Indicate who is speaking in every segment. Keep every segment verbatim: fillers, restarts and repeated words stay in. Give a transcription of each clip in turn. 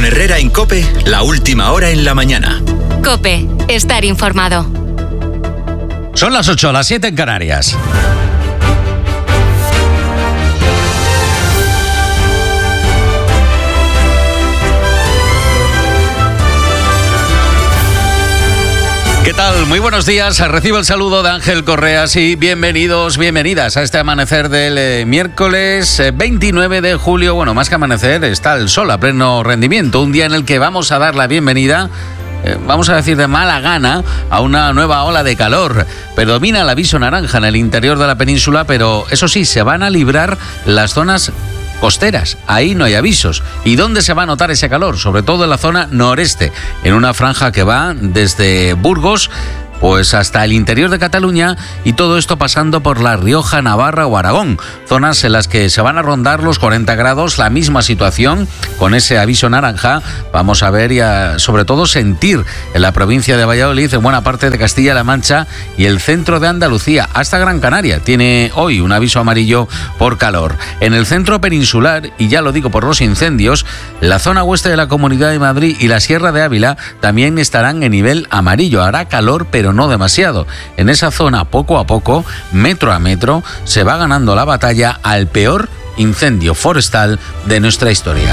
Speaker 1: Herrera en COPE, la última hora en la mañana.
Speaker 2: COPE, estar informado.
Speaker 3: Son las ocho, las siete en Canarias. ¿Qué tal? Muy buenos días. Recibo el saludo de Ángel Correas y bienvenidos, bienvenidas a este amanecer del eh, miércoles eh, veintinueve de julio. Bueno, más que amanecer, está el sol a pleno rendimiento. Un día en el que vamos a dar la bienvenida, eh, vamos a decir de mala gana, a una nueva ola de calor. Predomina el aviso naranja en el interior de la península, pero eso sí, se van a librar las zonas costeras, ahí no hay avisos. ¿Y dónde se va a notar ese calor? Sobre todo en la zona noreste, en una franja que va desde Burgos pues hasta el interior de Cataluña, y todo esto pasando por La Rioja, Navarra o Aragón, zonas en las que se van a rondar los cuarenta grados, la misma situación con ese aviso naranja. Vamos a ver y a, sobre todo sentir en la provincia de Valladolid, en buena parte de Castilla-La Mancha y el centro de Andalucía, hasta Gran Canaria tiene hoy un aviso amarillo por calor. En el centro peninsular, y ya lo digo por los incendios, la zona oeste de la Comunidad de Madrid y la Sierra de Ávila también estarán en nivel amarillo. Hará calor, pero no demasiado. En esa zona, poco a poco, metro a metro, se va ganando la batalla al peor incendio forestal de nuestra historia.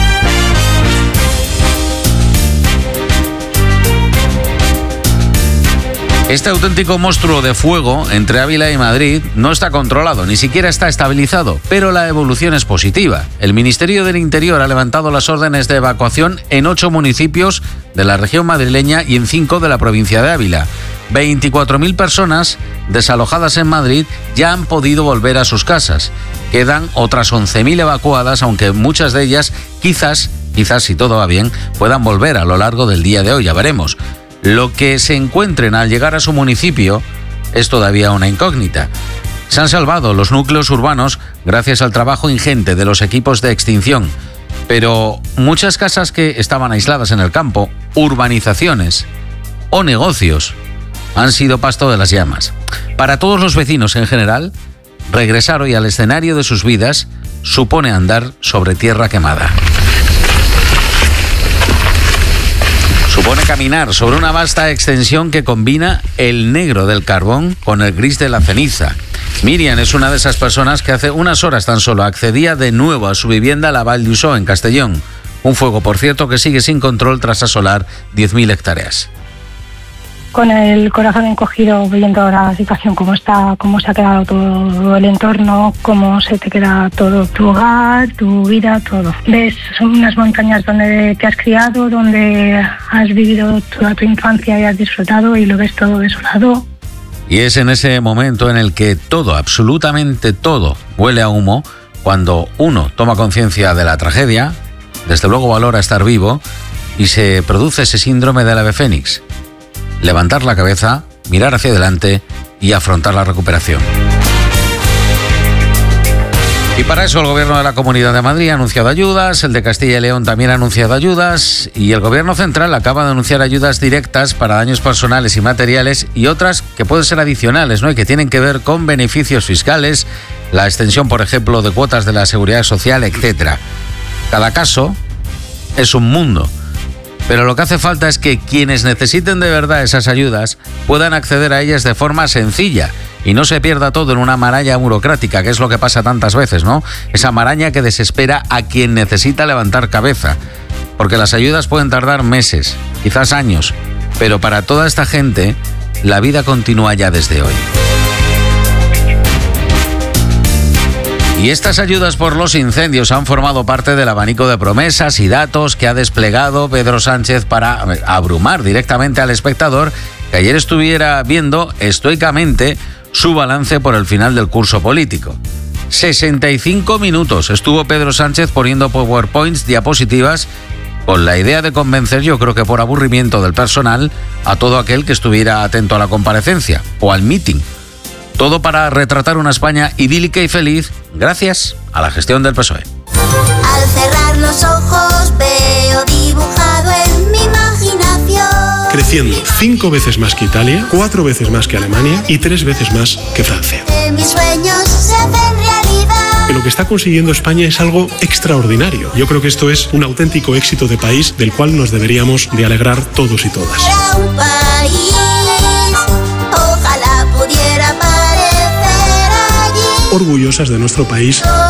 Speaker 3: Este auténtico monstruo de fuego entre Ávila y Madrid no está controlado, ni siquiera está estabilizado, pero la evolución es positiva. El Ministerio del Interior ha levantado las órdenes de evacuación en ocho municipios de la región madrileña y en cinco de la provincia de Ávila. veinticuatro mil personas desalojadas en Madrid ya han podido volver a sus casas. Quedan otras once mil evacuadas, aunque muchas de ellas quizás, quizás si todo va bien, puedan volver a lo largo del día de hoy, ya veremos. Lo que se encuentren al llegar a su municipio es todavía una incógnita. Se han salvado los núcleos urbanos gracias al trabajo ingente de los equipos de extinción, pero muchas casas que estaban aisladas en el campo, urbanizaciones o negocios han sido pasto de las llamas. Para todos los vecinos en general, regresar hoy al escenario de sus vidas supone andar sobre tierra quemada. Supone caminar sobre una vasta extensión que combina el negro del carbón con el gris de la ceniza. Miriam es una de esas personas que hace unas horas tan solo accedía de nuevo a su vivienda La Vall d'Usó, en Castellón. Un fuego, por cierto, que sigue sin control tras asolar diez mil hectáreas.
Speaker 4: Con el corazón encogido, viendo ahora la situación, cómo está, cómo se ha quedado todo el entorno, cómo se te queda todo tu hogar, tu vida, todo. Ves unas montañas donde te has criado, donde has vivido toda tu infancia y has disfrutado, y lo ves todo desolado.
Speaker 3: Y es en ese momento en el que todo, absolutamente todo, huele a humo, cuando uno toma conciencia de la tragedia, desde luego valora estar vivo, y se produce ese síndrome del ave fénix. Levantar la cabeza, mirar hacia adelante y afrontar la recuperación. Y para eso el Gobierno de la Comunidad de Madrid ha anunciado ayudas, el de Castilla y León también ha anunciado ayudas, y el Gobierno central acaba de anunciar ayudas directas para daños personales y materiales, y otras que pueden ser adicionales, ¿no? Y que tienen que ver con beneficios fiscales, la extensión, por ejemplo, de cuotas de la Seguridad Social, etcétera. Cada caso es un mundo. Pero lo que hace falta es que quienes necesiten de verdad esas ayudas puedan acceder a ellas de forma sencilla y no se pierda todo en una maraña burocrática, que es lo que pasa tantas veces, ¿no? Esa maraña que desespera a quien necesita levantar cabeza. Porque las ayudas pueden tardar meses, quizás años, pero para toda esta gente la vida continúa ya desde hoy. Y estas ayudas por los incendios han formado parte del abanico de promesas y datos que ha desplegado Pedro Sánchez para abrumar directamente al espectador que ayer estuviera viendo estoicamente su balance por el final del curso político. sesenta y cinco minutos estuvo Pedro Sánchez poniendo PowerPoints, diapositivas, con la idea de convencer, yo creo que por aburrimiento del personal, a todo aquel que estuviera atento a la comparecencia o al meeting. Todo para retratar una España idílica y feliz gracias a la gestión del P S O E.
Speaker 5: Al cerrar los ojos veo dibujado en mi imaginación.
Speaker 6: Creciendo cinco veces más que Italia, cuatro veces más que Alemania y tres veces más que Francia.
Speaker 5: Que mis sueños se hacen realidad.
Speaker 6: El lo que está consiguiendo España es algo extraordinario. Yo creo que esto es un auténtico éxito de país del cual nos deberíamos de alegrar todos y todas.
Speaker 5: Era un país, ojalá pudiera parecer allí.
Speaker 6: Orgullosas de nuestro país.
Speaker 5: Con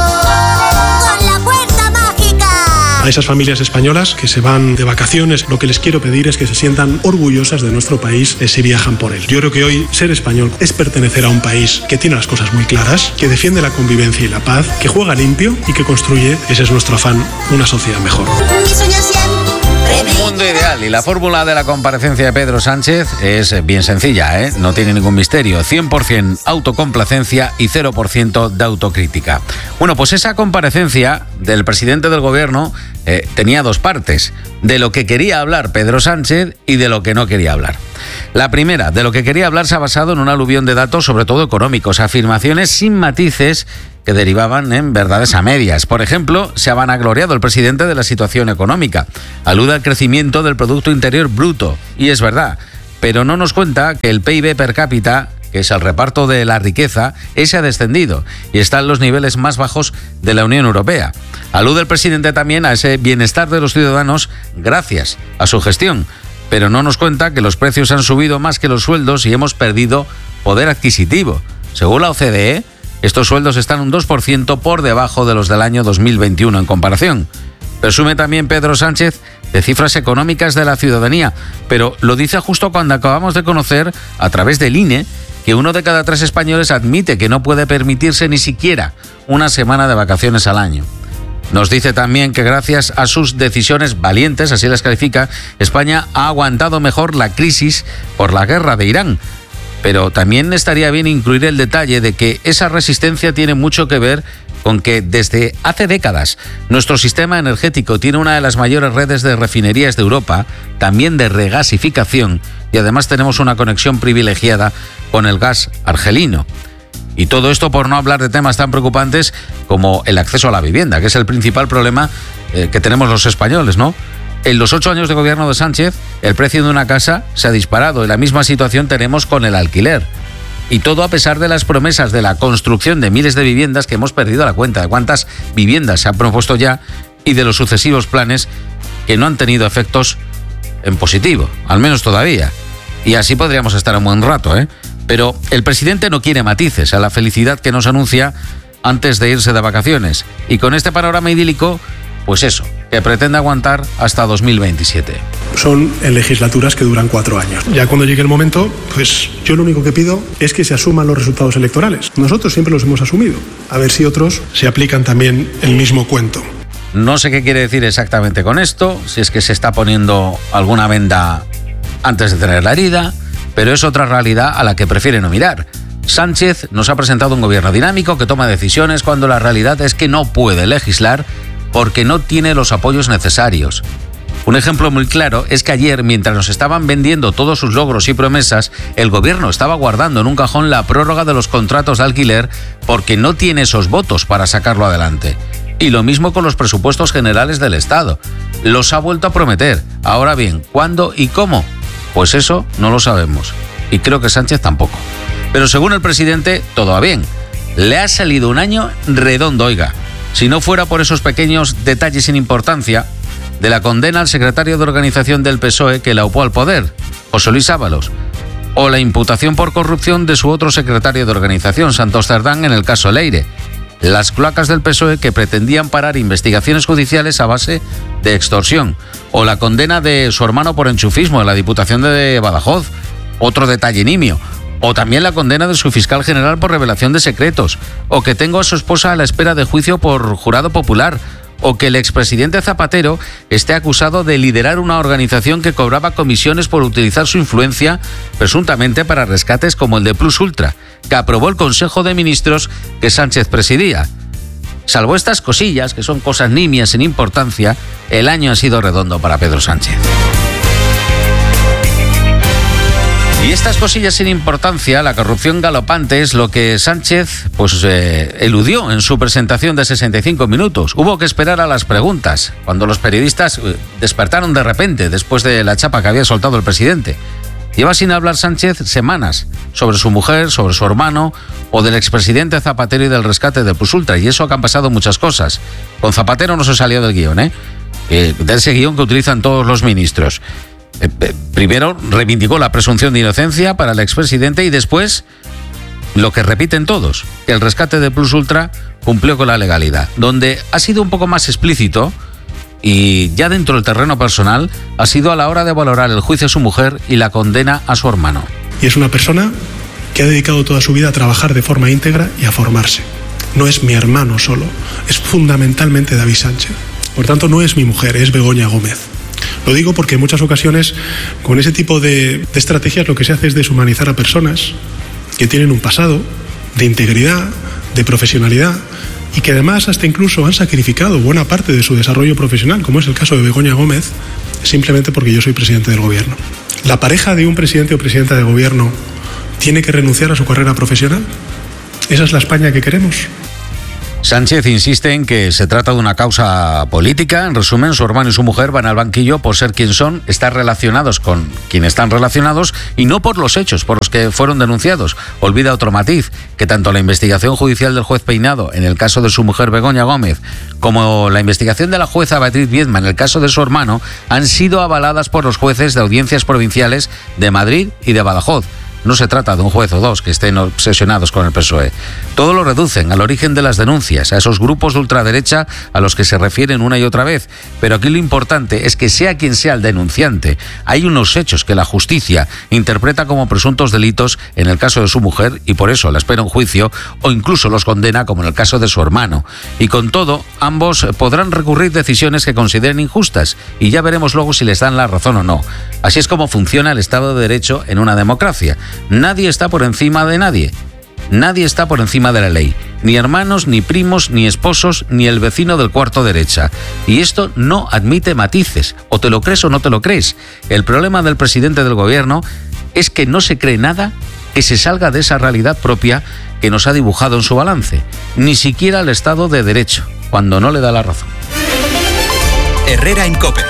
Speaker 5: la puerta mágica.
Speaker 6: A esas familias españolas que se van de vacaciones, lo que les quiero pedir es que se sientan orgullosas de nuestro país eh, si viajan por él. Yo creo que hoy ser español es pertenecer a un país que tiene las cosas muy claras, que defiende la convivencia y la paz, que juega limpio y que construye, ese es nuestro afán, una sociedad mejor.
Speaker 5: Mi sueño siempre.
Speaker 3: Un mundo ideal, y la fórmula de la comparecencia de Pedro Sánchez es bien sencilla, ¿eh? No tiene ningún misterio, cien por ciento autocomplacencia y cero por ciento de autocrítica. Bueno, pues esa comparecencia del presidente del gobierno eh, tenía dos partes, de lo que quería hablar Pedro Sánchez y de lo que no quería hablar. La primera, de lo que quería hablar, se ha basado en un aluvión de datos, sobre todo económicos, afirmaciones sin matices que derivaban en verdades a medias. Por ejemplo, se ha vanagloriado el presidente de la situación económica. Alude al crecimiento del Producto Interior Bruto, y es verdad, pero no nos cuenta que el P I B per cápita, que es el reparto de la riqueza, ese ha descendido y está en los niveles más bajos de la Unión Europea. Alude el presidente también a ese bienestar de los ciudadanos gracias a su gestión, pero no nos cuenta que los precios han subido más que los sueldos y hemos perdido poder adquisitivo. Según la O C D E, estos sueldos están un dos por ciento por debajo de los del año dos mil veintiuno en comparación. Presume también Pedro Sánchez de cifras económicas de la ciudadanía, pero lo dice justo cuando acabamos de conocer, a través del I N E, que uno de cada tres españoles admite que no puede permitirse ni siquiera una semana de vacaciones al año. Nos dice también que gracias a sus decisiones valientes, así las califica, España ha aguantado mejor la crisis por la guerra de Irán. Pero también estaría bien incluir el detalle de que esa resistencia tiene mucho que ver con que desde hace décadas nuestro sistema energético tiene una de las mayores redes de refinerías de Europa, también de regasificación, y además tenemos una conexión privilegiada con el gas argelino. Y todo esto por no hablar de temas tan preocupantes como el acceso a la vivienda, que es el principal problema eh, que tenemos los españoles, ¿no? En los ocho años de gobierno de Sánchez, el precio de una casa se ha disparado y la misma situación tenemos con el alquiler. Y todo a pesar de las promesas de la construcción de miles de viviendas, que hemos perdido la cuenta de cuántas viviendas se han propuesto ya, y de los sucesivos planes que no han tenido efectos en positivo, al menos todavía. Y así podríamos estar un buen rato, ¿eh? Pero el presidente no quiere matices a la felicidad que nos anuncia antes de irse de vacaciones. Y con este panorama idílico, pues eso, que pretende aguantar hasta dos mil veintisiete.
Speaker 6: Son en legislaturas que duran cuatro años. Ya cuando llegue el momento, pues yo lo único que pido es que se asuman los resultados electorales. Nosotros siempre los hemos asumido. A ver si otros se aplican también el mismo cuento.
Speaker 3: No sé qué quiere decir exactamente con esto, si es que se está poniendo alguna venda antes de tener la herida, pero es otra realidad a la que prefiere no mirar. Sánchez nos ha presentado un gobierno dinámico que toma decisiones cuando la realidad es que no puede legislar porque no tiene los apoyos necesarios. Un ejemplo muy claro es que ayer, mientras nos estaban vendiendo todos sus logros y promesas, el gobierno estaba guardando en un cajón la prórroga de los contratos de alquiler porque no tiene esos votos para sacarlo adelante. Y lo mismo con los presupuestos generales del Estado. Los ha vuelto a prometer. Ahora bien, ¿cuándo y cómo? Pues eso no lo sabemos. Y creo que Sánchez tampoco. Pero según el presidente, todo va bien. Le ha salido un año redondo, oiga. Si no fuera por esos pequeños detalles sin importancia de la condena al secretario de organización del P S O E que la upó al poder, José Luis Ábalos, o la imputación por corrupción de su otro secretario de organización, Santos Cerdán, en el caso Leire, las cloacas del P S O E que pretendían parar investigaciones judiciales a base de extorsión, o la condena de su hermano por enchufismo en la Diputación de Badajoz, otro detalle nimio, o también la condena de su fiscal general por revelación de secretos, o que tengo a su esposa a la espera de juicio por jurado popular, o que el expresidente Zapatero esté acusado de liderar una organización que cobraba comisiones por utilizar su influencia presuntamente para rescates como el de Plus Ultra, que aprobó el Consejo de Ministros que Sánchez presidía. Salvo estas cosillas, que son cosas nimias sin importancia, el año ha sido redondo para Pedro Sánchez. Y estas cosillas sin importancia, la corrupción galopante, es lo que Sánchez pues eh, eludió en su presentación de sesenta y cinco minutos. Hubo que esperar a las preguntas, cuando los periodistas eh, despertaron de repente después de la chapa que había soltado el presidente. Lleva sin hablar Sánchez semanas sobre su mujer, sobre su hermano o del expresidente Zapatero y del rescate de Plus Ultra. Y eso que han pasado muchas cosas. Con Zapatero no se salió del guión, ¿eh? eh de ese guión que utilizan todos los ministros. Eh, eh, primero reivindicó la presunción de inocencia para el expresidente y después lo que repiten todos, que el rescate de Plus Ultra cumplió con la legalidad. Donde ha sido un poco más explícito y ya dentro del terreno personal ha sido a la hora de valorar el juicio a su mujer y la condena a su hermano.
Speaker 6: Y es una persona que ha dedicado toda su vida a trabajar de forma íntegra y a formarse. No es mi hermano solo, es fundamentalmente David Sánchez. Por tanto, no es mi mujer, es Begoña Gómez. Lo digo porque en muchas ocasiones con ese tipo de, de estrategias lo que se hace es deshumanizar a personas que tienen un pasado de integridad, de profesionalidad, y que además hasta incluso han sacrificado buena parte de su desarrollo profesional, como es el caso de Begoña Gómez, simplemente porque yo soy presidente del gobierno. ¿La pareja de un presidente o presidenta de gobierno tiene que renunciar a su carrera profesional? ¿Esa es la España que queremos?
Speaker 3: Sánchez insiste en que se trata de una causa política. En resumen, su hermano y su mujer van al banquillo por ser quien son, estar relacionados con quien están relacionados y no por los hechos por los que fueron denunciados. Olvida otro matiz, que tanto la investigación judicial del juez Peinado en el caso de su mujer Begoña Gómez como la investigación de la jueza Beatriz Viedma en el caso de su hermano han sido avaladas por los jueces de audiencias provinciales de Madrid y de Badajoz. No se trata de un juez o dos que estén obsesionados con el P S O E. Todo lo reducen al origen de las denuncias, a esos grupos de ultraderecha a los que se refieren una y otra vez. Pero aquí lo importante es que sea quien sea el denunciante, hay unos hechos que la justicia interpreta como presuntos delitos en el caso de su mujer y por eso la espera un juicio o incluso los condena como en el caso de su hermano. Y con todo, ambos podrán recurrir decisiones que consideren injustas y ya veremos luego si les dan la razón o no. Así es como funciona el Estado de Derecho en una democracia. Nadie está por encima de nadie. Nadie está por encima de la ley. Ni hermanos, ni primos, ni esposos, ni el vecino del cuarto derecha. Y esto no admite matices. O te lo crees o no te lo crees. El problema del presidente del gobierno es que no se cree nada que se salga de esa realidad propia que nos ha dibujado en su balance. Ni siquiera el Estado de Derecho, cuando no le da la razón.
Speaker 1: Herrera en COPE.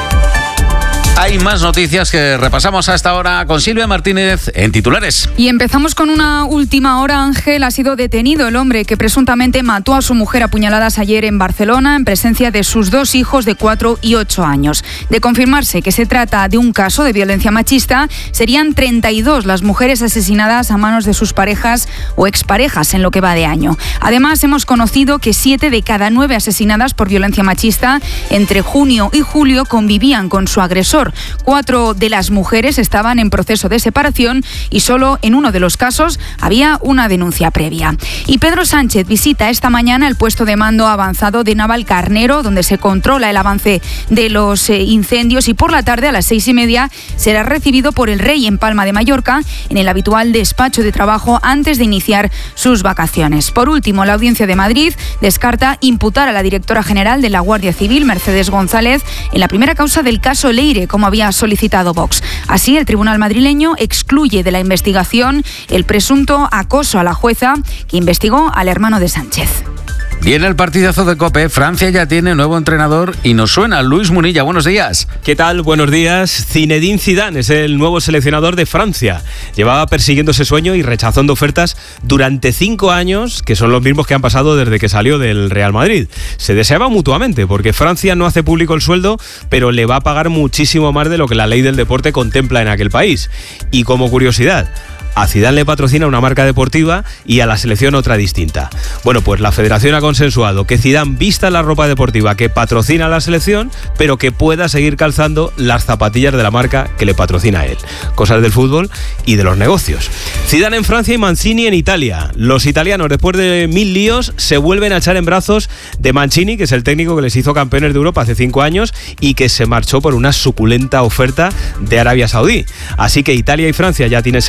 Speaker 3: Hay más noticias que repasamos a esta hora con Silvia Martínez en titulares.
Speaker 7: Y empezamos con una última hora. Ángel, ha sido detenido el hombre que presuntamente mató a su mujer a puñaladas ayer en Barcelona en presencia de sus dos hijos de cuatro y ocho años. De confirmarse que se trata de un caso de violencia machista, serían treinta y dos las mujeres asesinadas a manos de sus parejas o exparejas en lo que va de año. Además, hemos conocido que siete de cada nueve asesinadas por violencia machista entre junio y julio convivían con su agresor. Cuatro de las mujeres estaban en proceso de separación y solo en uno de los casos había una denuncia previa. Y Pedro Sánchez visita esta mañana el puesto de mando avanzado de Navalcarnero, donde se controla el avance de los eh, incendios, y por la tarde a las seis y media será recibido por el rey en Palma de Mallorca, en el habitual despacho de trabajo antes de iniciar sus vacaciones. Por último, la Audiencia de Madrid descarta imputar a la directora general de la Guardia Civil, Mercedes González, en la primera causa del caso Leire, como había solicitado Vox. Así, el tribunal madrileño excluye de la investigación el presunto acoso a la jueza que investigó al hermano de Sánchez.
Speaker 3: Viene el partidazo de COPE. Francia ya tiene nuevo entrenador y nos suena Luis Munilla. Buenos días.
Speaker 8: ¿Qué tal? Buenos días. Zinedine Zidane es el nuevo seleccionador de Francia. Llevaba persiguiendo ese sueño y rechazando ofertas durante cinco años, que son los mismos que han pasado desde que salió del Real Madrid. Se deseaba mutuamente, porque Francia no hace público el sueldo, pero le va a pagar muchísimo más de lo que la ley del deporte contempla en aquel país. Y como curiosidad, a Zidane le patrocina una marca deportiva y a la selección otra distinta. Bueno, pues la federación ha consensuado que Zidane vista la ropa deportiva que patrocina a la selección, pero que pueda seguir calzando las zapatillas de la marca que le patrocina a él. Cosas del fútbol y de los negocios. Zidane en Francia y Mancini en Italia. Los italianos, después de mil líos, se vuelven a echar en brazos de Mancini, que es el técnico que les hizo campeones de Europa hace cinco años y que se marchó por una suculenta oferta de Arabia Saudí. Así que Italia y Francia ya tienen seleccionador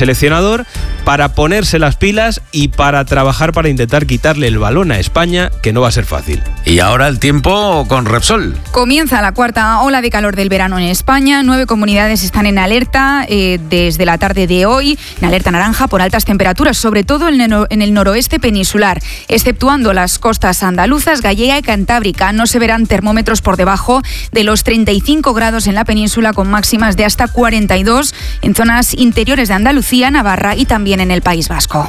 Speaker 8: entrenador para ponerse las pilas y para trabajar para intentar quitarle el balón a España, que no va a ser fácil.
Speaker 3: Y ahora el tiempo con Repsol.
Speaker 7: Comienza la cuarta ola de calor del verano en España. Nueve comunidades están en alerta eh, desde la tarde de hoy, en alerta naranja por altas temperaturas, sobre todo en el, en el noroeste peninsular. Exceptuando las costas andaluzas, gallega y cantábrica, no se verán termómetros por debajo de los treinta y cinco grados en la península, con máximas de hasta cuarenta y dos en zonas interiores de Andalucía, Navarra y también en el País Vasco.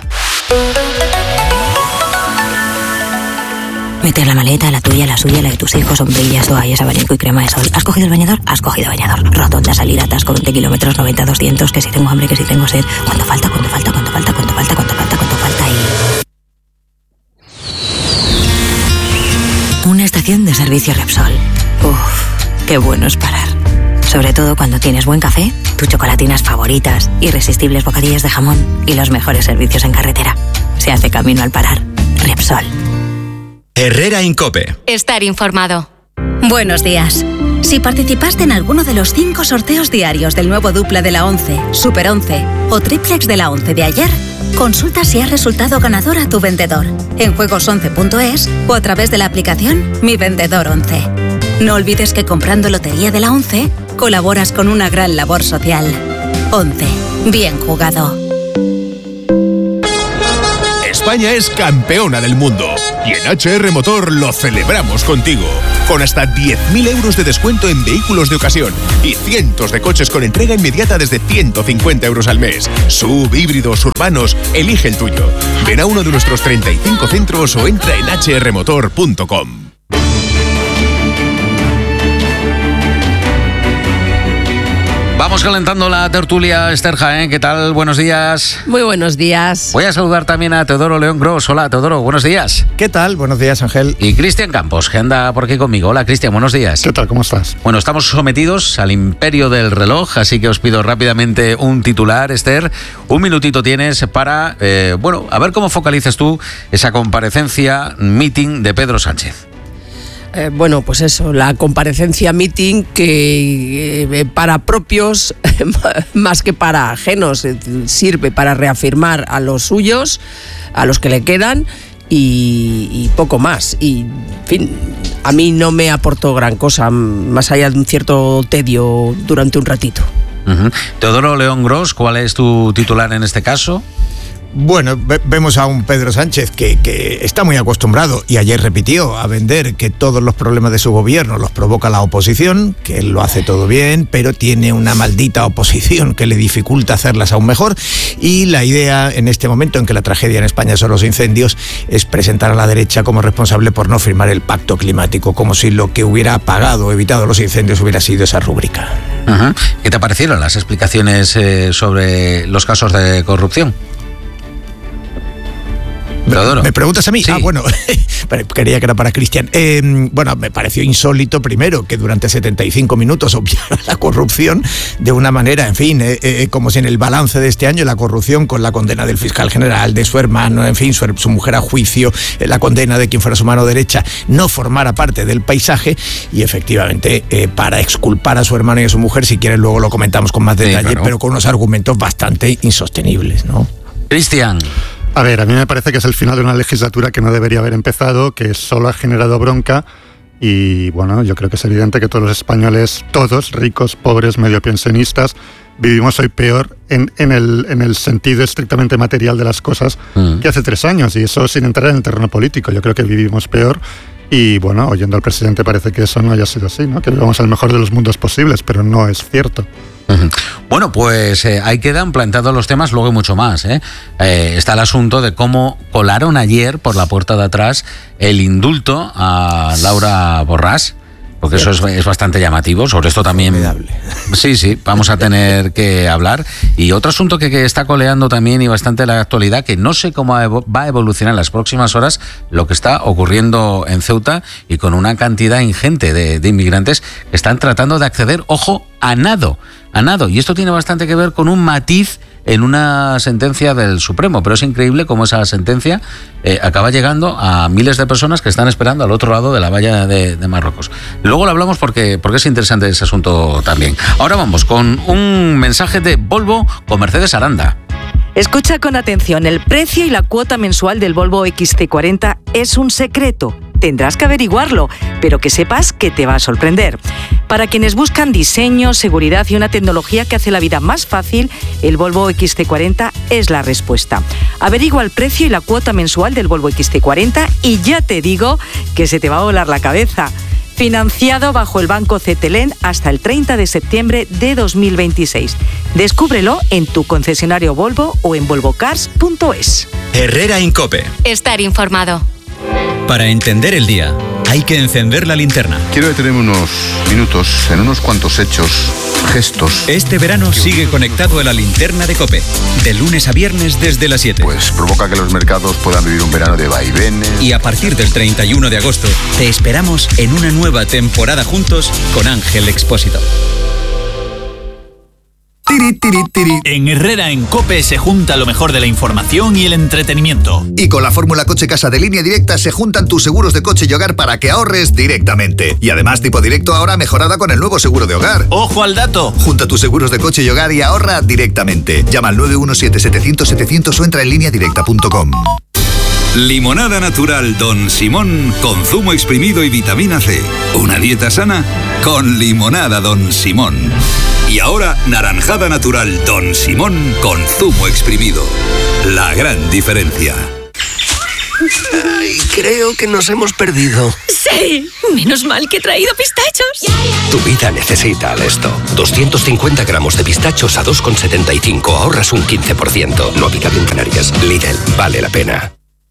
Speaker 9: Meter la maleta, la tuya, la suya, la de tus hijos, sombrillas, toallas, abanico y crema de sol. ¿Has cogido el bañador? Has cogido bañador. Rotonda, salida, atasco, veinte kilómetros, noventa, doscientos, que si tengo hambre, que si tengo sed. ¿Cuánto falta? ¿Cuánto falta? ¿Cuánto falta? ¿Cuánto falta? ¿Cuánto falta? ¿Cuánto falta? Y... una estación de servicio Repsol. Uff, qué bueno es parar. Sobre todo cuando tienes buen café, tus chocolatinas favoritas, irresistibles bocadillas de jamón y los mejores servicios en carretera. Se hace camino al parar. Repsol.
Speaker 1: Herrera en COPE.
Speaker 2: Estar informado.
Speaker 10: Buenos días. Si participaste en alguno de los cinco sorteos diarios del nuevo Dupla de la once, Super once o Triplex de la once de ayer, consulta si has resultado ganador a tu vendedor en juegos once punto es o a través de la aplicación Mi Vendedor once. No olvides que comprando Lotería de la once colaboras con una gran labor social. once. Bien jugado.
Speaker 11: España es campeona del mundo y en H R Motor lo celebramos contigo. Con hasta diez mil euros de descuento en vehículos de ocasión y cientos de coches con entrega inmediata desde ciento cincuenta euros al mes. Sub, híbridos, urbanos, elige el tuyo. Ven a uno de nuestros treinta y cinco centros o entra en h r motor punto com.
Speaker 3: Vamos calentando la tertulia, Esther Jaén. ¿Qué tal? Buenos días.
Speaker 12: Muy buenos días.
Speaker 3: Voy a saludar también a Teodoro León Gros. Hola, Teodoro, buenos días.
Speaker 13: ¿Qué tal? Buenos días, Ángel.
Speaker 3: Y Cristian Campos, que anda por aquí conmigo. Hola, Cristian, buenos días.
Speaker 14: ¿Qué tal? ¿Cómo estás?
Speaker 3: Bueno, estamos sometidos al imperio del reloj, así que os pido rápidamente un titular, Esther. Un minutito tienes para, eh, bueno, a ver cómo focalizas tú esa comparecencia, meeting de Pedro Sánchez.
Speaker 12: Eh, bueno, pues eso, la comparecencia meeting que eh, para propios, más que para ajenos, eh, sirve para reafirmar a los suyos, a los que le quedan y, y poco más. Y, en fin, a mí no me aportó gran cosa, más allá de un cierto tedio durante un ratito.
Speaker 3: Uh-huh. Teodoro León Gros, ¿cuál es tu titular en este caso?
Speaker 13: Bueno, ve- vemos a un Pedro Sánchez que, que está muy acostumbrado y ayer repitió a vender que todos los problemas de su gobierno los provoca la oposición, que él lo hace todo bien, pero tiene una maldita oposición que le dificulta hacerlas aún mejor, y la idea en este momento en que la tragedia en España son los incendios es presentar a la derecha como responsable por no firmar el pacto climático, como si lo que hubiera apagado o evitado los incendios hubiera sido esa rúbrica.
Speaker 3: Uh-huh. ¿Qué te parecieron las explicaciones eh, sobre los casos de corrupción?
Speaker 13: ¿Me, ¿Me preguntas a mí?
Speaker 3: Sí.
Speaker 13: Ah, bueno, quería que era para Cristian. Eh, bueno, me pareció insólito, primero, que durante setenta y cinco minutos obviara la corrupción de una manera, en fin, eh, eh, como si en el balance de este año la corrupción con la condena del fiscal general, de su hermano, en fin, su, su mujer a juicio, eh, la condena de quien fuera su mano derecha, no formara parte del paisaje y efectivamente eh, para exculpar a su hermano y a su mujer, si quieres luego lo comentamos con más detalle, sí, claro, pero con unos argumentos bastante insostenibles, ¿no?
Speaker 3: Cristian.
Speaker 14: A ver, a mí me parece que es el final de una legislatura que no debería haber empezado, que solo ha generado bronca y, bueno, yo creo que es evidente que todos los españoles, todos, ricos, pobres, medio pensionistas, vivimos hoy peor en, en, el, en el sentido estrictamente material de las cosas mm. que hace tres años, y eso sin entrar en el terreno político. Yo creo que vivimos peor y, bueno, oyendo al presidente parece que eso no haya sido así, ¿no? Que vivamos el mejor de los mundos posibles, pero no es cierto.
Speaker 3: Bueno, pues eh, ahí quedan planteados los temas, luego hay mucho más. ¿eh? Eh, está el asunto de cómo colaron ayer por la puerta de atrás el indulto a Laura Borràs, porque sí, eso es, es bastante llamativo. Sobre esto también... Sí, sí, vamos a tener que hablar. Y otro asunto que, que está coleando también y bastante la actualidad, que no sé cómo va a evolucionar en las próximas horas, lo que está ocurriendo en Ceuta y con una cantidad ingente de, de inmigrantes que están tratando de acceder, ojo, a nado, a nado. Y esto tiene bastante que ver con un matiz en una sentencia del Supremo, pero es increíble cómo esa sentencia eh, acaba llegando a miles de personas que están esperando al otro lado de la valla de, de Marruecos. Luego lo hablamos porque, porque es interesante ese asunto también. Ahora vamos con un mensaje de Volvo con Mercedes Aranda.
Speaker 15: Escucha con atención, el precio y la cuota mensual del Volvo equis ce cuarenta es un secreto. Tendrás que averiguarlo, pero que sepas que te va a sorprender. Para quienes buscan diseño, seguridad y una tecnología que hace la vida más fácil, el Volvo equis ce cuarenta es la respuesta. Averigua el precio y la cuota mensual del Volvo equis ce cuarenta y ya te digo que se te va a volar la cabeza. Financiado bajo el Banco Cetelem hasta el treinta de septiembre de dos mil veintiséis. Descúbrelo en tu concesionario Volvo o en volvo cars punto es.
Speaker 1: Herrera Incope.
Speaker 2: Estar informado.
Speaker 1: Para entender el día, hay que encender la linterna.
Speaker 16: Quiero detenerme unos minutos en unos cuantos hechos, gestos.
Speaker 1: Este verano sigue conectado a la linterna de COPE, de lunes a viernes desde las siete.
Speaker 16: Pues provoca que los mercados puedan vivir un verano de vaivenes.
Speaker 1: Y a partir del treinta y uno de agosto, te esperamos en una nueva temporada juntos con Ángel Expósito.
Speaker 17: Tiri, tiri, tiri. En Herrera en COPE se junta lo mejor de la información y el entretenimiento.
Speaker 18: Y con la fórmula Coche Casa de Línea Directa se juntan tus seguros de coche y hogar para que ahorres directamente. Y además tipo directo ahora mejorada con el nuevo seguro de hogar.
Speaker 17: ¡Ojo al dato!
Speaker 18: Junta tus seguros de coche y hogar y ahorra directamente. Llama al nueve uno siete, setecientos, setecientos o entra en línea directa punto com.
Speaker 19: Limonada natural Don Simón con zumo exprimido y vitamina C. Una dieta sana con limonada Don Simón. Y ahora, naranjada natural Don Simón con zumo exprimido. La gran diferencia.
Speaker 20: Ay, creo que nos hemos perdido.
Speaker 21: Sí, menos mal que he traído pistachos.
Speaker 20: Tu vida necesita esto. doscientos cincuenta gramos de pistachos a dos con setenta y cinco. Ahorras un quince por ciento. No aplicable en Canarias. Lidl, vale la pena.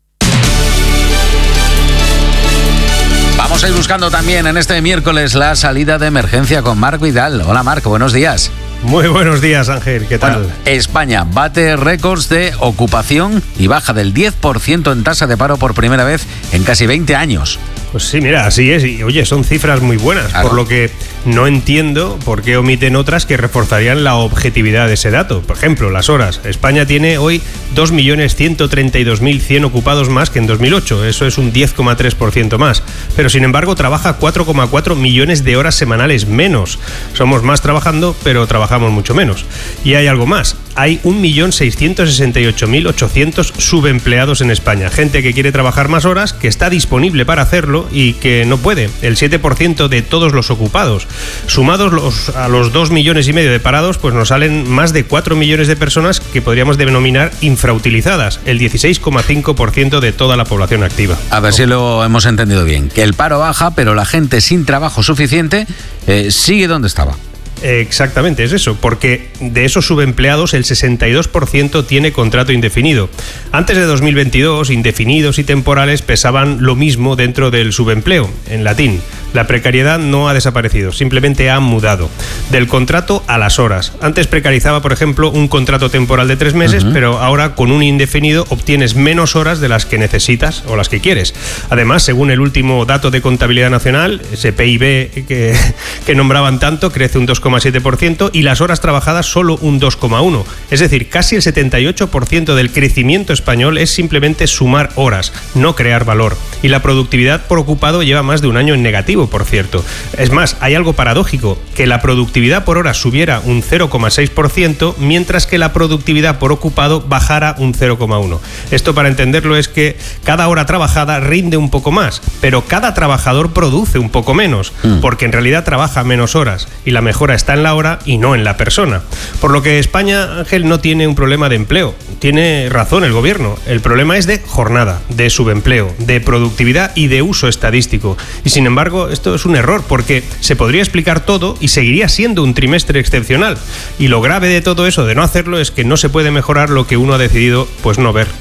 Speaker 3: Vamos a ir buscando también en este miércoles la salida de emergencia con Marc Vidal. Hola Marc, buenos días.
Speaker 22: Muy buenos días, Ángel, ¿qué tal?
Speaker 3: Bueno, España bate récords de ocupación y baja del diez por ciento en tasa de paro por primera vez en casi veinte años.
Speaker 22: Pues sí, mira, así es. Y oye, son cifras muy buenas, claro. Por lo que no entiendo por qué omiten otras que reforzarían la objetividad de ese dato. Por ejemplo, las horas. España tiene hoy dos millones ciento treinta y dos mil cien ocupados más que en dos mil ocho. Eso es un diez coma tres por ciento más. Pero sin embargo, trabaja cuatro coma cuatro millones de horas semanales menos. Somos más trabajando, pero trabajamos mucho menos. Y hay algo más. Hay un millón seiscientos sesenta y ocho mil ochocientos subempleados en España. Gente que quiere trabajar más horas, que está disponible para hacerlo y que no puede. El siete por ciento de todos los ocupados. Sumados los, a los dos millones y medio de parados, pues nos salen más de cuatro millones de personas que podríamos denominar infrautilizadas. El dieciséis coma cinco por ciento de toda la población activa.
Speaker 3: A ver si lo hemos entendido bien. Que el paro baja, pero la gente sin trabajo suficiente eh, sigue donde estaba.
Speaker 22: Exactamente, es eso, porque de esos subempleados el sesenta y dos por ciento tiene contrato indefinido. Antes de dos mil veintidós, indefinidos y temporales pesaban lo mismo dentro del subempleo, en latín. La precariedad no ha desaparecido, simplemente ha mudado. Del contrato a las horas. Antes precarizaba, por ejemplo, un contrato temporal de tres meses, uh-huh. pero ahora con un indefinido obtienes menos horas de las que necesitas o las que quieres. Además, según el último dato de contabilidad nacional, ese P I B que, que nombraban tanto, crece un dos coma siete por ciento y las horas trabajadas solo un dos coma uno por ciento. Es decir, casi el setenta y ocho por ciento del crecimiento español es simplemente sumar horas, no crear valor. Y la productividad por ocupado lleva más de un año en negativo, por cierto. Es más, hay algo paradójico, que la productividad por hora subiera un cero coma seis por ciento, mientras que la productividad por ocupado bajara un cero coma uno por ciento. Esto, para entenderlo, es que cada hora trabajada rinde un poco más, pero cada trabajador produce un poco menos, mm. porque en realidad trabaja menos horas y la mejora está en la hora y no en la persona. Por lo que España, Ángel, no tiene un problema de empleo. Tiene razón el gobierno. El problema es de jornada, de subempleo, de productividad y de uso estadístico. Y sin embargo, esto es un error, porque se podría explicar todo y seguiría siendo un trimestre excepcional. Y lo grave de todo eso, de no hacerlo, es que no se puede mejorar lo que uno ha decidido pues no ver.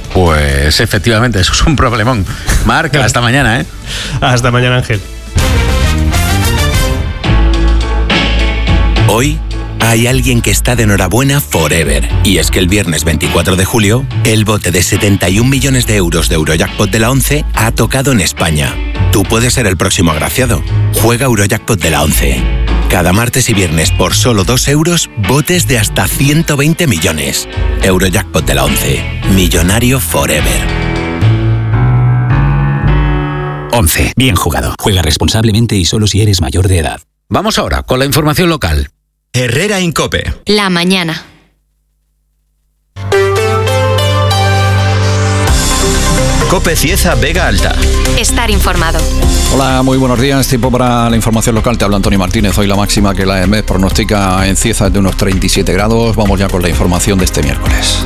Speaker 3: Pues efectivamente, eso es un problemón. Marc, hasta mañana, ¿eh?
Speaker 22: Hasta mañana, Ángel.
Speaker 23: Hoy hay alguien que está de enhorabuena forever. Y es que el viernes veinticuatro de julio, el bote de setenta y un millones de euros de Eurojackpot de la once ha tocado en España. Tú puedes ser el próximo agraciado. Juega Eurojackpot de la once. Cada martes y viernes por solo dos euros, botes de hasta ciento veinte millones. Eurojackpot de la once. Millonario forever.
Speaker 1: once. Bien jugado.
Speaker 24: Juega responsablemente y solo si eres mayor de edad.
Speaker 3: Vamos ahora con la información local.
Speaker 1: Herrera Incope.
Speaker 2: La mañana.
Speaker 1: COPE Cieza Vega Alta.
Speaker 2: Estar informado.
Speaker 4: Hola, muy buenos días. Tiempo para la información local. Te habla Antonio Martínez. Hoy la máxima que la E M E pronostica en Cieza es de unos treinta y siete grados. Vamos ya con la información de este miércoles.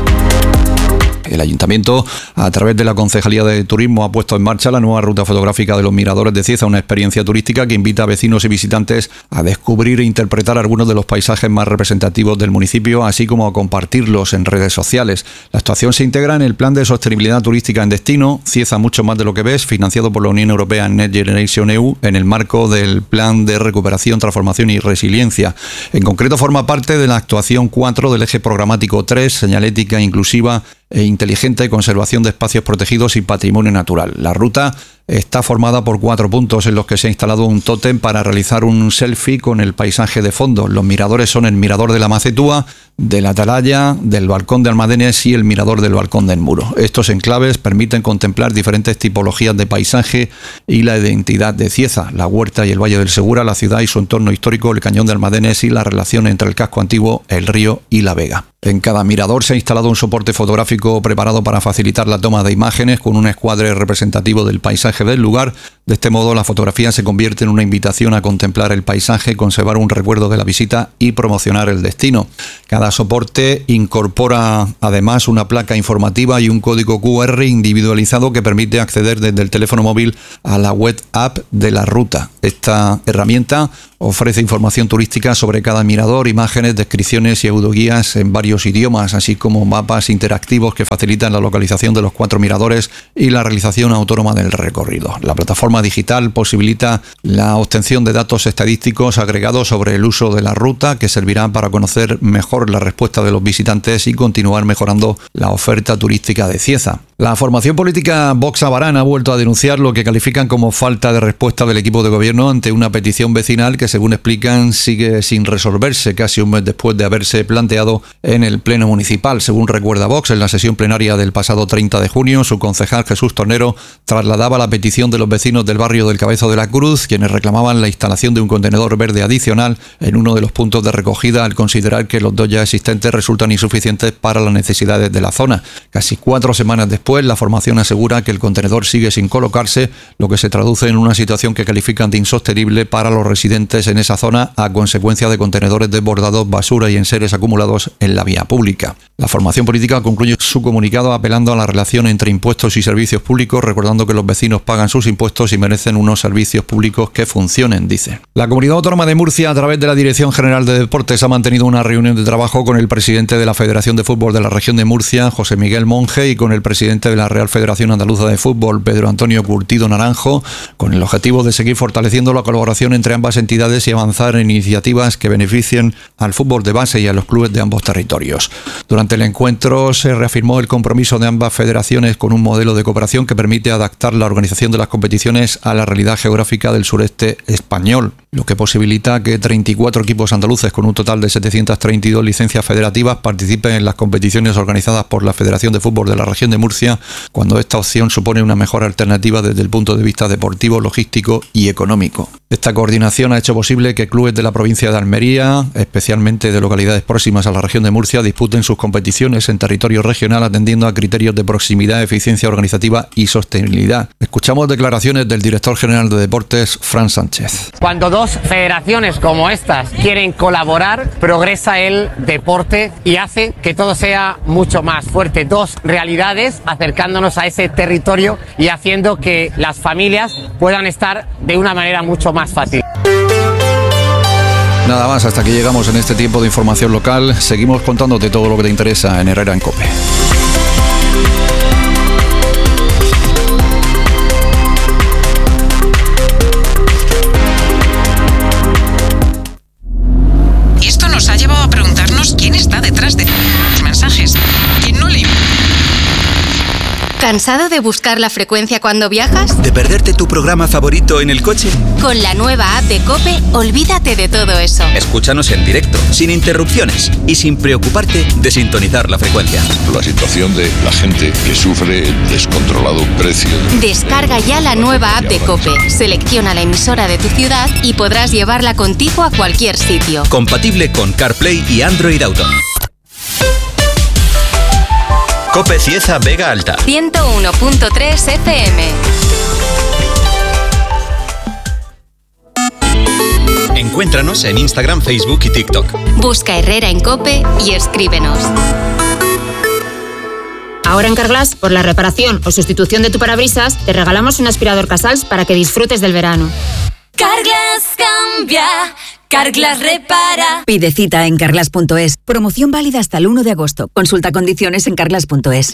Speaker 4: El Ayuntamiento, a través de la Concejalía de Turismo, ha puesto en marcha la nueva ruta fotográfica de los Miradores de Cieza, una experiencia turística que invita a vecinos y visitantes a descubrir e interpretar algunos de los paisajes más representativos del municipio, así como a compartirlos en redes sociales. La actuación se integra en el Plan de Sostenibilidad Turística en Destino, Cieza Mucho Más de lo que ves, financiado por la Unión Europea en Next Generation E U, en el marco del Plan de Recuperación, Transformación y Resiliencia. En concreto, forma parte de la actuación cuatro del eje programático tres, señalética inclusiva e inteligente, conservación de espacios protegidos y patrimonio natural. La ruta está formada por cuatro puntos en los que se ha instalado un tótem para realizar un selfie con el paisaje de fondo. Los miradores son el mirador de la Macetúa, de la Atalaya, del balcón de Almadenes y el mirador del balcón del Muro. Estos enclaves permiten contemplar diferentes tipologías de paisaje y la identidad de Cieza, la huerta y el Valle del Segura, la ciudad y su entorno histórico, el cañón de Almadenes y la relación entre el casco antiguo, el río y la Vega. En cada mirador se ha instalado un soporte fotográfico preparado para facilitar la toma de imágenes con un escuadre representativo del paisaje del lugar. De este modo, la fotografía se convierte en una invitación a contemplar el paisaje, conservar un recuerdo de la visita y promocionar el destino. Cada soporte incorpora además una placa informativa y un código cu erre individualizado que permite acceder desde el teléfono móvil a la web app de la ruta. Esta herramienta ofrece información turística sobre cada mirador, imágenes, descripciones y audioguías en varios idiomas, así como mapas interactivos que facilitan la localización de los cuatro miradores y la realización autónoma del recorrido. La plataforma digital posibilita la obtención de datos estadísticos agregados sobre el uso de la ruta, que servirán para conocer mejor la respuesta de los visitantes y continuar mejorando la oferta turística de Cieza. La formación política Vox Abarán ha vuelto a denunciar lo que califican como falta de respuesta del equipo de gobierno ante una petición vecinal que, según explican, sigue sin resolverse casi un mes después de haberse planteado en el Pleno Municipal. Según recuerda Vox, en la sesión plenaria del pasado treinta de junio, su concejal Jesús Tornero trasladaba la petición de los vecinos del barrio del Cabezo de la Cruz, quienes reclamaban la instalación de un contenedor verde adicional en uno de los puntos de recogida, al considerar que los dos ya existentes resultan insuficientes para las necesidades de la zona. Casi cuatro semanas después, la formación asegura que el contenedor sigue sin colocarse, lo que se traduce en una situación que califican de insostenible para los residentes en esa zona a consecuencia de contenedores desbordados, basura y enseres acumulados en la vía pública. La formación política concluye su comunicado apelando a la relación entre impuestos y servicios públicos, recordando que los vecinos pagan sus impuestos y merecen unos servicios públicos que funcionen, dice. La Comunidad Autónoma de Murcia, a través de la Dirección General de Deportes, ha mantenido una reunión de trabajo con el presidente de la Federación de Fútbol de la región de Murcia, José Miguel Monge, y con el presidente de la Real Federación Andaluza de Fútbol, Pedro Antonio Curtido Naranjo, con el objetivo de seguir fortaleciendo la colaboración entre ambas entidades y avanzar en iniciativas que beneficien al fútbol de base y a los clubes de ambos territorios. Durante el encuentro se reafirmó el compromiso de ambas federaciones con un modelo de cooperación que permite adaptar la organización de las competiciones a la realidad geográfica del sureste español, lo que posibilita que treinta y cuatro equipos andaluces con un total de setecientas treinta y dos licencias federativas participen en las competiciones organizadas por la Federación de Fútbol de la región de Murcia, cuando esta opción supone una mejor alternativa desde el punto de vista deportivo, logístico y económico. Esta coordinación ha hecho posible que clubes de la provincia de Almería, especialmente de localidades próximas a la región de Murcia, disputen sus competiciones en territorio regional atendiendo a criterios de proximidad, eficiencia organizativa y sostenibilidad. Escuchamos declaraciones del director general de Deportes, Fran Sánchez.
Speaker 5: Cuando dos federaciones como estas quieren colaborar, progresa el deporte y hace que todo sea mucho más fuerte. Dos realidades acercándonos a ese territorio y haciendo que las familias puedan estar de una manera mucho más fácil.
Speaker 4: Nada más, hasta aquí llegamos en este tiempo de información local. Seguimos contándote todo lo que te interesa en Herrera en COPE.
Speaker 6: Esto nos ha llevado a preguntarnos quién está detrás de los mensajes. ¿Quién no le...
Speaker 2: ¿Cansado de buscar la frecuencia cuando viajas?
Speaker 1: ¿De perderte tu programa favorito en el coche?
Speaker 2: Con la nueva app de COPE, olvídate de todo eso.
Speaker 1: Escúchanos en directo, sin interrupciones y sin preocuparte de sintonizar la frecuencia.
Speaker 8: La situación de la gente que sufre el descontrolado precio.
Speaker 2: Descarga ya la nueva app de COPE, selecciona la emisora de tu ciudad y podrás llevarla contigo a cualquier sitio.
Speaker 1: Compatible con CarPlay y Android Auto. Cope Cieza Vega Alta.
Speaker 2: ciento uno punto tres F M.
Speaker 1: Encuéntranos en Instagram, Facebook y TikTok.
Speaker 2: Busca Herrera en Cope y escríbenos.
Speaker 7: Ahora en Carglass, por la reparación o sustitución de tu parabrisas, te regalamos un aspirador Casals para que disfrutes del verano.
Speaker 21: Carglass cambia, Carglass repara.
Speaker 9: Pide cita en carglass punto es. Promoción válida hasta el uno de agosto. Consulta condiciones en carglass punto es.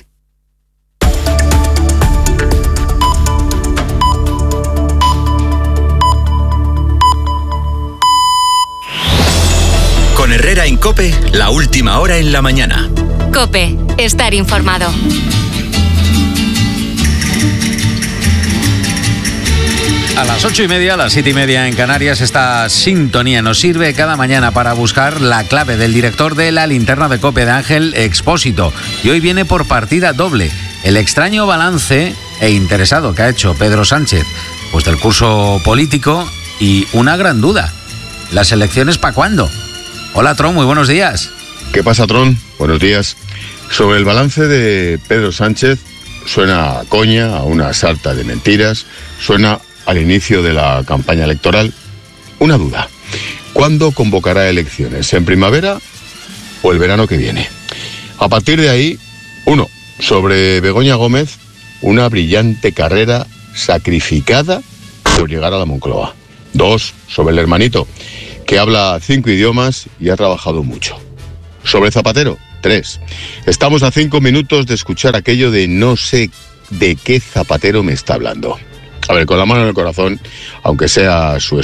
Speaker 1: Con Herrera en Cope, la última hora en la mañana.
Speaker 2: Cope, estar informado.
Speaker 3: A las ocho y media, a las siete y media en Canarias, esta sintonía nos sirve cada mañana para buscar la clave del director de La Linterna de Cope, de Ángel Expósito. Y hoy viene por partida doble. El extraño balance e interesado que ha hecho Pedro Sánchez, pues del curso político, y una gran duda. ¿Las elecciones para cuándo? Hola, Tron, muy buenos días.
Speaker 8: ¿Qué pasa, Tron? Buenos días. Sobre el balance de Pedro Sánchez, suena a coña, a una sarta de mentiras, suena al inicio de la campaña electoral. Una duda: ¿cuándo convocará elecciones? ¿En primavera o el verano que viene? A partir de ahí, uno, sobre Begoña Gómez, una brillante carrera sacrificada por llegar a la Moncloa. Dos, sobre el hermanito, que habla cinco idiomas y ha trabajado mucho. Sobre Zapatero, tres. Estamos a cinco minutos de escuchar aquello de no sé de qué Zapatero me está hablando. A ver, con la mano en el corazón, aunque sea su